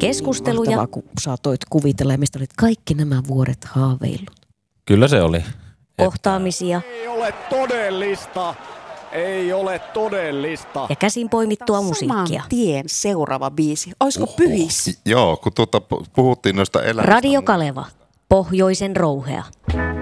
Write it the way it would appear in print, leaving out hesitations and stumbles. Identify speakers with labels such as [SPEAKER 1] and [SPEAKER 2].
[SPEAKER 1] Keskusteluja.
[SPEAKER 2] Mahtavaa, kun saatoit kuvitella ja mistä olit kaikki nämä vuodet haaveillut.
[SPEAKER 3] Kyllä se oli.
[SPEAKER 1] Kohtaamisia.
[SPEAKER 4] Ei ole todellista. Ei ole todellista.
[SPEAKER 1] Ja käsin poimittua musiikkia.
[SPEAKER 2] Saman tien seuraava biisi. Olisiko Pyhis?
[SPEAKER 5] Joo, kun puhuttiin noista elämistä.
[SPEAKER 1] Radio Kaleva. Pohjoisen rouhea.